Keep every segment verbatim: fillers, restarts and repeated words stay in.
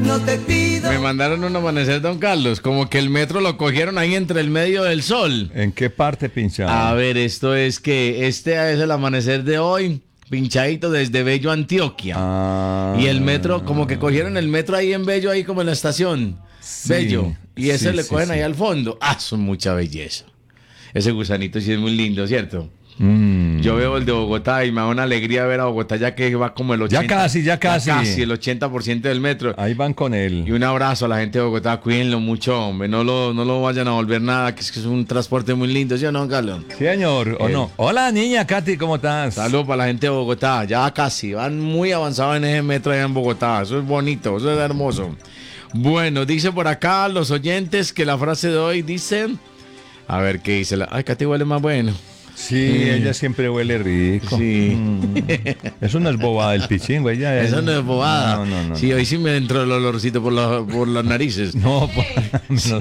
no te pido. Me mandaron un amanecer, don Carlos, como que el metro lo cogieron ahí entre el medio del sol. ¿En qué parte pinchado? A ver, esto es que este es el amanecer de hoy, pinchadito desde Bello, Antioquia. Ah. Y el metro, como que cogieron el metro ahí en Bello, ahí como en la estación. Sí, Bello. Y ese sí, le sí, cogen sí. ahí al fondo. Ah, son mucha belleza. Ese gusanito sí es muy lindo, ¿cierto? Mm. Yo veo el de Bogotá y me da una alegría ver a Bogotá ya que va como el ochenta. Ya casi, ya casi. casi el ochenta por ciento del metro. Ahí van con Y él. un abrazo a la gente de Bogotá, cuídenlo mucho, hombre, no lo, no lo vayan a volver nada, que es que es un transporte muy lindo, ¿sí o no, Carlos? Sí, señor, ¿o Eh. no? Hola, niña, Katy, ¿cómo estás? Saludos para la gente de Bogotá, ya casi, van muy avanzados en ese metro allá en Bogotá, eso es bonito, eso es hermoso. Bueno, dice por acá los oyentes que la frase de hoy dice, a ver qué dice, la... ay, Katy huele más bueno. Sí, ella siempre huele rico. Sí. Mm. Eso no es bobada el pichingo, ella es... Eso no es bobada. No, no, no. Sí, hoy sí me entró el olorcito por, la- por las narices. No, por... no.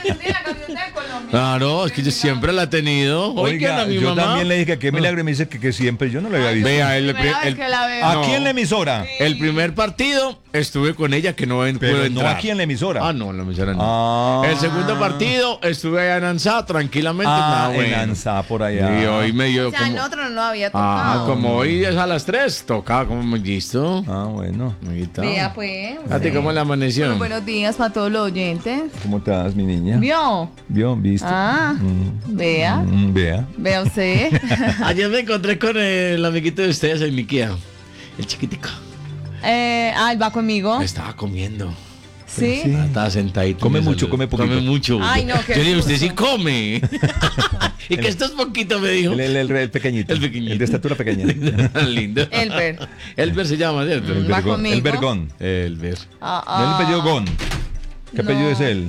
Claro, es que yo siempre la he tenido. Oigan Oiga, a mi yo mamá. también le dije que milagro y me dice que, que siempre yo no lo había visto. Vea, el, Primera el- vez que la veo. ¿Aquí no. en la emisora? el primer partido estuve con ella que no en- Pero pudo no entrar. aquí en la emisora. Ah, no, en la emisora no. Ah. El segundo partido estuve allá en Ansá tranquilamente. Ah, nada en bueno. Ansá, por allá. Y hoy me dio O sea, como... el otro no lo había Ah, tocado. como hoy es a las tres, tocaba como me listo. Ah, bueno. Amiguita. Vea, pues. ¿A ti cómo le amaneció? Bueno, buenos días para todos los oyentes. ¿Cómo estás, mi niña? ¿Vio? ¿Vio? ¿Viste? Ah, Mm, vea. mm, vea. Vea usted. Ayer me encontré con el amiguito de ustedes, el Miquea, el chiquitico. eh, ah, él va conmigo. Estaba comiendo. ¿Sí? Sí. Estaba sentadito. Come me mucho, saludó. come poquito. Come mucho. Ay, no, qué Yo le dije, usted sí susto. come. Y que esto es poquito, me dijo. El, el, el, el pequeñito. El pequeñito. El de estatura pequeña. Lindo. Elber. Elber se llama, ¿cierto? El Va vergón. conmigo. El vergón. Elber. Ah, No el ah, apellido Gon. ¿Qué No. apellido es él?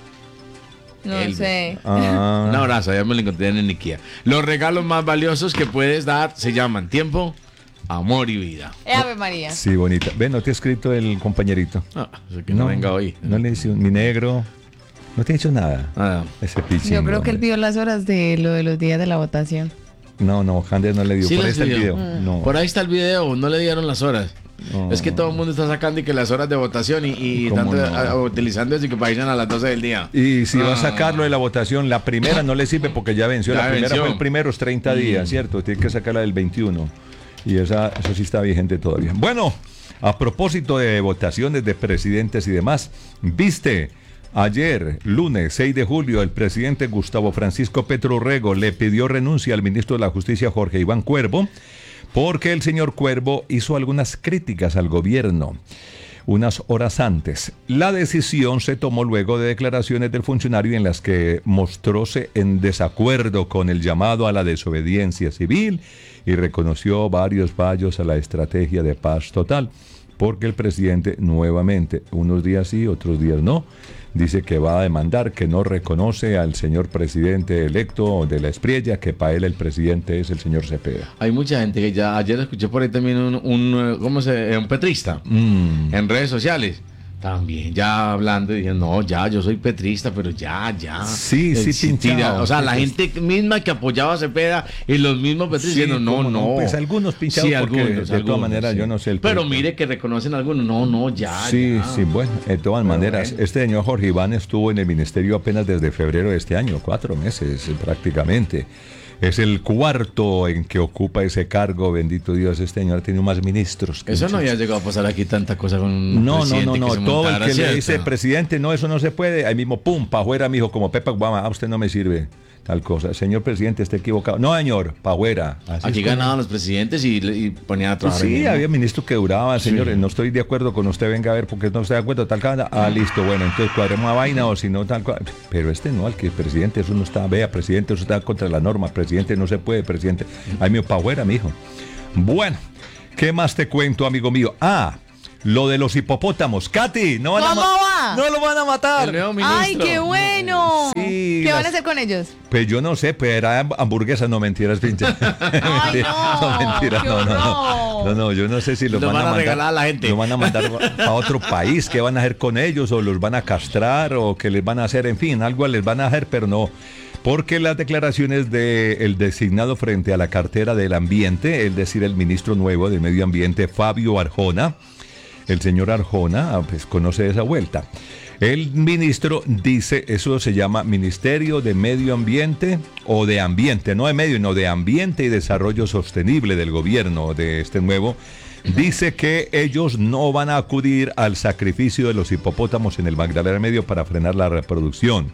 No Elber. sé. Ah. Un abrazo, ya me lo encontré en Ikea. Los regalos más valiosos que puedes dar se llaman tiempo, amor y vida. Eh, Ave María. Sí, bonita. Ven, ¿no te ha escrito el compañerito? Ah, eso que no, venga hoy. No le dice mi negro. No te ha dicho nada. Nada. Ese pichingo. Yo creo que él hombre. vio las horas de lo de los días de la votación. No, no, Jander no le dio. Sí Por ahí las está el dio. video. No. Por ahí está el video, no le dieron las horas. No. Es que todo el mundo está sacando y que las horas de votación y, y ¿Cómo tanto, no? a- utilizando eso y que vayan a las doce del día. Y si va a Ah. sacarlo de la votación, la primera no le sirve porque ya venció. Ya la primera venció. fue el primero, es treinta días, ¿cierto? Tiene que sacarla del veintiuno. Y esa, eso sí está vigente todavía. Bueno, a propósito de votaciones de presidentes y demás, viste, ayer, lunes seis de julio, el presidente Gustavo Francisco Petro Urrego le pidió renuncia al ministro de la Justicia, Jorge Iván Cuervo, porque el señor Cuervo hizo algunas críticas al gobierno unas horas antes. La decisión se tomó luego de declaraciones del funcionario en las que mostróse en desacuerdo con el llamado a la desobediencia civil y reconoció varios fallos a la estrategia de paz total, porque el presidente nuevamente, unos días sí, otros días no, dice que va a demandar, que no reconoce al señor presidente electo de la Espriella, que para él el presidente es el señor Cepeda. Hay mucha gente que ya, ayer escuché por ahí también un, un, eh, ¿cómo se, un petrista Mm. en redes sociales. También ya hablando y diciendo, no, ya, yo soy petrista, pero ya, ya. Sí, sí, Eh, pinchado. tira- O sea, la gente misma que apoyaba a Cepeda y los mismos petristas Sí, diciendo, no, cómo no. no, pues algunos pinchados porque de todas maneras yo no sé el Pero puesto. mire que reconocen algunos, no, no, ya, Sí, ya. sí, bueno, de todas Pero maneras, bueno. este señor Jorge Iván estuvo en el ministerio apenas desde febrero de este año, cuatro meses eh, prácticamente. Es el cuarto en que ocupa ese cargo, bendito Dios, este señor ha tenido más ministros. que Eso un no chico. había llegado a pasar aquí tanta cosa con un No, no, presidente no, no, que se todo el montara, que le ¿cierto? dice, presidente, no, eso no se puede, ahí mismo, pum, pa' afuera, mijo, como Pepa Guama, a usted no me sirve tal cosa. Señor presidente, está equivocado. No, señor, pa' afuera. Así Aquí es como- ganaban los presidentes y, y ponían a Pues trabajar. sí, en- había ministros que duraban, Sí. señores, no estoy de acuerdo con usted, venga a ver, porque no estoy de acuerdo, tal cosa. Ah, listo, bueno, entonces cuadremos a vaina o si no, tal cosa. Pero este no, al que presidente, eso no está, vea, presidente, eso está contra la norma, presidente, no se puede, presidente. Ay, mío, pa' afuera, mijo. Bueno, ¿qué más te cuento, amigo mío? Ah, lo de los hipopótamos. Katy, no van a ¿Cómo ma- va? No lo van a matar. El nuevo ministro. ¡Ay, qué bueno! Sí, ¿Qué van a las- hacer con ellos? Pues yo no sé, pero era hamburguesas, no mentiras, pinche. Ay, no, mentiras, qué no, no, no. horror. No, no, yo no sé si los Los van, van a mandar, regalar a la gente. Los van a mandar a otro país, qué van a hacer con ellos, o los van a castrar, o qué les van a hacer, en fin, algo les van a hacer, pero no. Porque las declaraciones del designado frente a la cartera del ambiente, es decir, el ministro nuevo de Medio Ambiente, Fabio Arjona, el señor Arjona pues, conoce esa vuelta. El ministro dice, eso se llama Ministerio de Medio Ambiente o de Ambiente, no de Medio, no de Ambiente y Desarrollo Sostenible del gobierno de este nuevo. Dice que ellos no van a acudir al sacrificio de los hipopótamos en el Magdalena Medio para frenar la reproducción.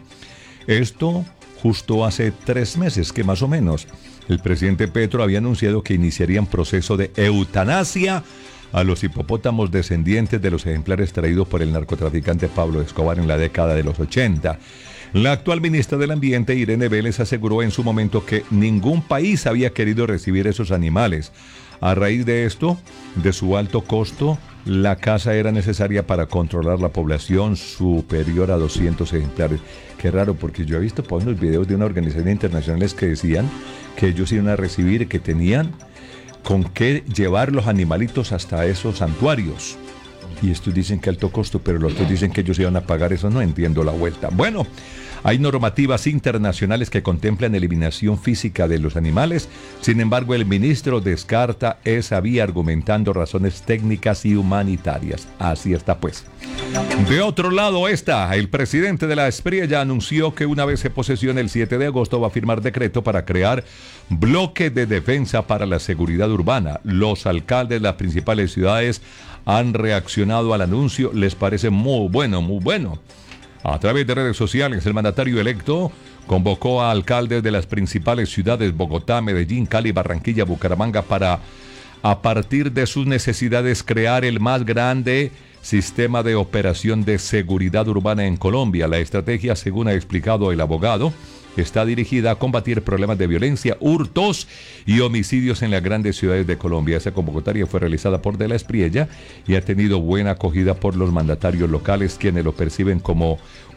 Esto justo hace tres meses que más o menos el presidente Petro había anunciado que iniciarían proceso de eutanasia a los hipopótamos descendientes de los ejemplares traídos por el narcotraficante Pablo Escobar en la década de los ochenta. La actual ministra del Ambiente, Irene Vélez, aseguró en su momento que ningún país había querido recibir esos animales. A raíz de esto, de su alto costo, la caza era necesaria para controlar la población superior a doscientos ejemplares. Qué raro, porque yo he visto por unos videos de una organización internacionales que decían que ellos iban a recibir, que tenían con qué llevar los animalitos hasta esos santuarios. Y estos dicen que alto costo, pero los otros dicen que ellos iban a pagar eso. No entiendo la vuelta. Bueno, hay normativas internacionales que contemplan eliminación física de los animales. Sin embargo, el ministro descarta esa vía argumentando razones técnicas y humanitarias. Así está pues. De otro lado está, el presidente de la Espriella anunció que una vez se posesione el siete de agosto va a firmar decreto para crear bloque de defensa para la seguridad urbana. Los alcaldes de las principales ciudades han reaccionado al anuncio. Les parece muy bueno, muy bueno. A través de redes sociales, el mandatario electo convocó a alcaldes de las principales ciudades Bogotá, Medellín, Cali, Barranquilla, Bucaramanga para, a partir de sus necesidades, crear el más grande sistema de operación de seguridad urbana en Colombia. La estrategia, según ha explicado el abogado, está dirigida a combatir problemas de violencia, hurtos y homicidios en las grandes ciudades de Colombia. Esa convocatoria fue realizada por De la Espriella y ha tenido buena acogida por los mandatarios locales, quienes lo perciben como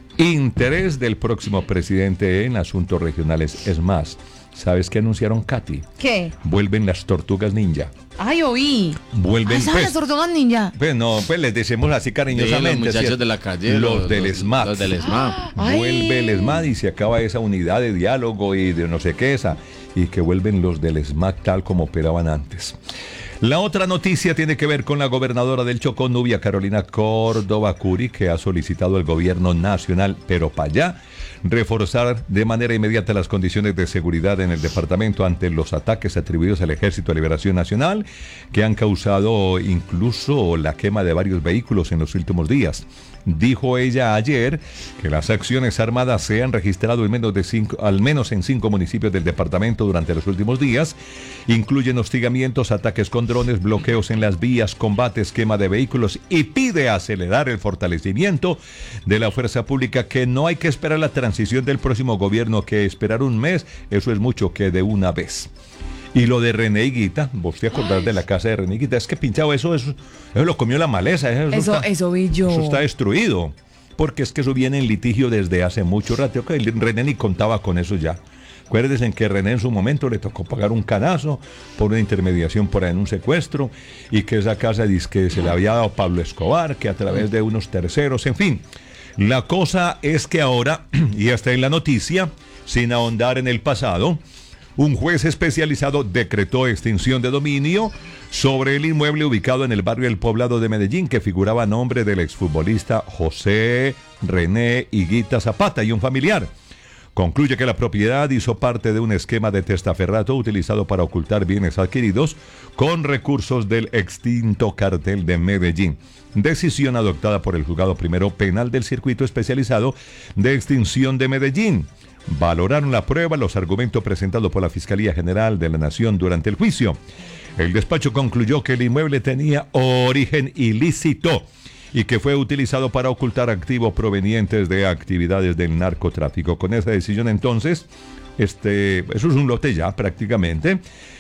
interés del próximo presidente en asuntos regionales. Es más, ¿sabes qué anunciaron, Katy? ¿Qué? Vuelven las tortugas ninja. Ay, oí. Vuelven, Ay, ¿sabes pues, las tortugas ninja? pues no, pues les decimos así cariñosamente. Sí, los muchachos ¿cierto? de la calle. Los, del S M A T. Los del S M A T. Ay. Vuelve el S M A T y se acaba esa unidad de diálogo y de no sé qué esa. Y que vuelven los del S M A T tal como operaban antes. La otra noticia tiene que ver con la gobernadora del Chocó, Nubia Carolina Córdoba Curi, que ha solicitado al gobierno nacional, pero para allá, reforzar de manera inmediata las condiciones de seguridad en el departamento ante los ataques atribuidos al Ejército de Liberación Nacional, que han causado incluso la quema de varios vehículos en los últimos días. Dijo ella ayer que las acciones armadas se han registrado en menos de cinco, al menos en cinco municipios del departamento durante los últimos días. Incluyen hostigamientos, ataques con drones, bloqueos en las vías, combates, quema de vehículos, y pide acelerar el fortalecimiento de la fuerza pública, que no hay que esperar la transición del próximo gobierno, que esperar un mes, eso es mucho, que de una vez. Y lo de René Higuita, vos te acordás de la casa de René Higuita, es que pinchado eso, eso, eso lo comió la maleza. Eso, Eso, está, eso vi yo. eso está destruido, porque es que eso viene en litigio desde hace mucho rato. Que René ni contaba con eso ya. Acuérdense en que René en su momento le tocó pagar un canazo por una intermediación por ahí en un secuestro, y que esa casa dice que se le había dado a Pablo Escobar, que a través de unos terceros, en fin. La cosa es que ahora, y hasta en la noticia, sin ahondar en el pasado, un juez especializado decretó extinción de dominio sobre el inmueble ubicado en el barrio El Poblado de Medellín, que figuraba a nombre del exfutbolista José René Higuita Zapata y un familiar. Concluye que la propiedad hizo parte de un esquema de testaferrato utilizado para ocultar bienes adquiridos con recursos del extinto cartel de Medellín. Decisión adoptada por el Juzgado Primero Penal del Circuito Especializado de Extinción de Medellín. Valoraron la prueba, los argumentos presentados por la Fiscalía General de la Nación durante el juicio. El despacho concluyó que el inmueble tenía origen ilícito y que fue utilizado para ocultar activos provenientes de actividades del narcotráfico. Con esa decisión, entonces, este, eso es un lote ya prácticamente.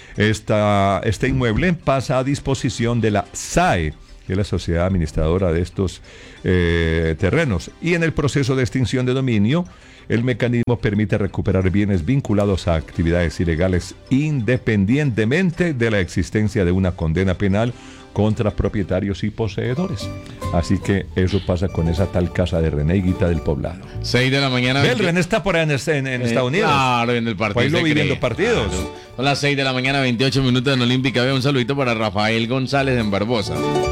Esta, este inmueble pasa a disposición de la S A E, que es la sociedad administradora de estos eh, terrenos. Y en el proceso de extinción de dominio, el mecanismo permite recuperar bienes vinculados a actividades ilegales independientemente de la existencia de una condena penal contra propietarios y poseedores. Así que eso pasa con esa tal casa de René Higuita del Poblado. seis de la mañana. El René está por ahí en, en, en eh, Estados Unidos. Claro, en el partido. Ahí lo se vi cree. viendo partidos. Claro. Son las seis de la mañana, veintiocho minutos en Olímpica. Veo un saludito para Rafael González en Barbosa.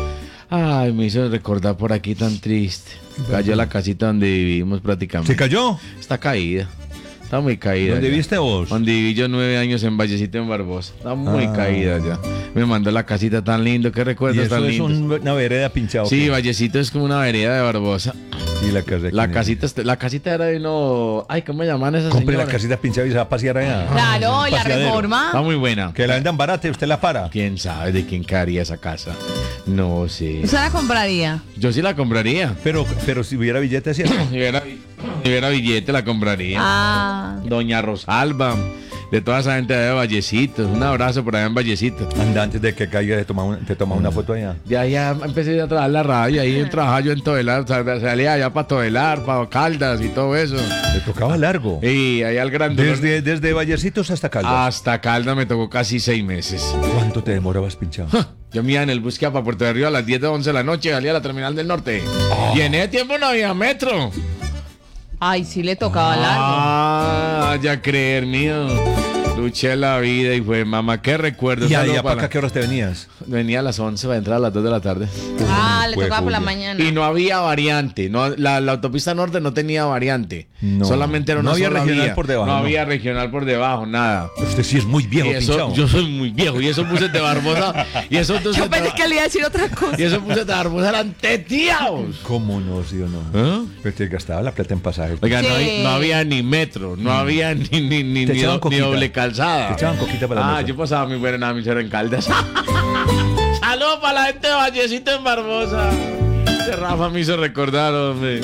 Ay, me hizo recordar por aquí tan triste. Cayó la casita donde vivimos prácticamente. ¿Se cayó? Está caída. Está muy caída. ¿Dónde ya. viste vos? Donde viví yo nueve años en Vallecito, en Barbosa. Está muy Ah. caída ya. Me mandó la casita tan lindo. Qué ¿Y recuerdos eso tan es lindos. un- una vereda pinchada? Sí, ¿o qué? Vallecito es como una vereda de Barbosa. ¿Y la casa de La quién es? casita, este- la casita era de uno. Ay, ¿cómo llaman esas Compre la señoras? casita pinchada y se va a pasear allá. Claro, y la Paseadero. Está reforma. muy buena. Que la vendan barata y usted la para. ¿Quién sabe de quién caería esa casa? No sé. ¿Usted la compraría? Yo sí la compraría. Pero, pero si hubiera billete, ¿cierto? Si hubiera, si hubiera billete, la compraría. Ah. Doña Rosalba, de toda esa gente de Vallecitos. Un abrazo por allá en Vallecitos. Anda, antes de que caiga, te toma una, te toma una foto allá. Ya, ya empecé a trabajar la radio, ahí trabajaba yo en Todelar, o sea, salía allá para Todelar, para Caldas y todo eso. Le tocaba largo. Y allá al grande. Desde, desde Vallecitos hasta Caldas. Hasta Caldas me tocó casi seis meses. ¿Cuánto te demorabas pinchado? Yo me iba en el bus que iba para Puerto de Río a las diez de once de la noche, salía a la terminal del norte. Y en ese tiempo no había metro. Ay, sí le tocaba largo. Ah, ya creer mío. Luché la vida y fue, mamá, qué recuerdo. ¿Y Saludo allá para para- acá qué horas te venías? Venía a las once para entrar a las dos de la tarde. Ah, le Fue tocaba por la Julia. mañana. Y no había variante. No, la, la autopista norte no tenía variante. No. Solamente era una No había sola regional vía. por debajo, No, no. había regional por debajo, nada. Usted sí es muy viejo, Y eso, pinchado. yo soy muy viejo. Y esos buses de Barbosa. Y esos buses Yo de, pensé que le iba a decir otra cosa. y esos buses de Barbosa eran teteados. ¿Cómo no, sí o no? ¿Ah? Pero te gastaba la plata en pasajes. Oiga, no, Sí. hay- no había ni metro, no había ni, ni, ni, Te ni, echaban do- ni coquita. doble calzada. Te echaban coquita para la Ah, mesa. yo pasaba muy buena nada, mi cero en Caldas. Saludos para la gente de Vallecito en Barbosa. Ese Rafa me hizo recordar, hombre.